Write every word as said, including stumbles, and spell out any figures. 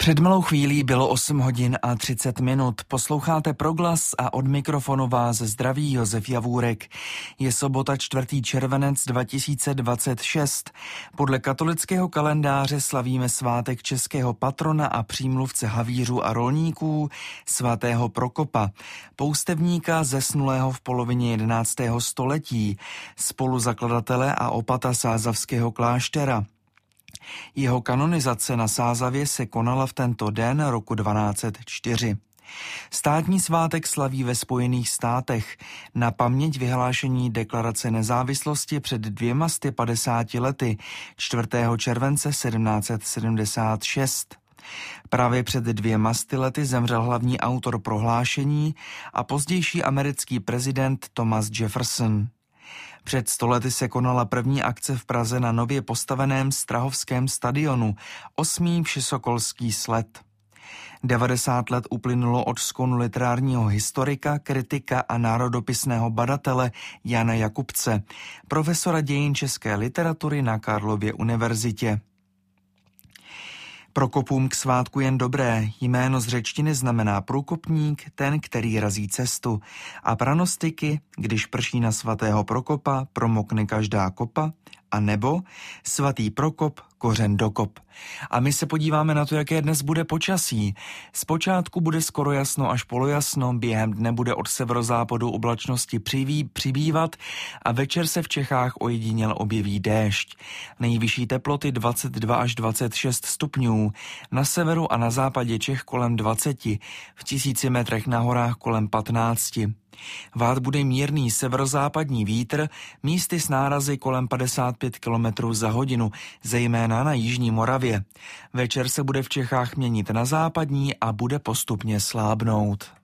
Před malou chvílí bylo osm hodin a třicet minut. Posloucháte Proglas a od mikrofonu vás zdraví Josef Javůrek. Je sobota čtvrtý červenec dva tisíce dvacet šest. Podle katolického kalendáře slavíme svátek českého patrona a přímluvce havířů a rolníků svatého Prokopa, poustevníka zesnulého v polovině jedenáctého století, spoluzakladatele a opata sázavského kláštera. Jeho kanonizace na Sázavě se konala v tento den roku dvanáct set čtyři. Státní svátek slaví ve Spojených státech na paměť vyhlášení deklarace nezávislosti před dvěma sty padesáti lety, čtvrtého července sedmnáct set sedmdesát šest. Právě před dvěma sty lety zemřel hlavní autor prohlášení a pozdější americký prezident Thomas Jefferson. Před sto lety se konala první akce v Praze na nově postaveném Strahovském stadionu, osmý všesokolský slet. devadesát let uplynulo od skonu literárního historika, kritika a národopisného badatele Jana Jakubce, profesora dějin české literatury na Karlově univerzitě. Prokopům k svátku jen dobré. Jméno z řečtiny znamená průkopník, ten, který razí cestu. A pranostiky, když prší na svatého Prokopa, promokne každá kopa, a nebo svatý Prokop, kořen dokop. A my se podíváme na to, jaké dnes bude počasí. Zpočátku bude skoro jasno až polojasno, během dne bude od severozápadu oblačnosti přiví, přibývat a večer se v Čechách ojediněl objeví déšť. Nejvyšší teploty dvacet dva až dvacet šest stupňů, na severu a na západě Čech kolem dvacet, v tisíci metrech na horách kolem patnáct. Vát bude mírný severozápadní vítr, místy s nárazy kolem padesát pět kilometrů za hodinu, zejména na jižní Moravě. Večer se bude v Čechách měnit na západní a bude postupně slábnout.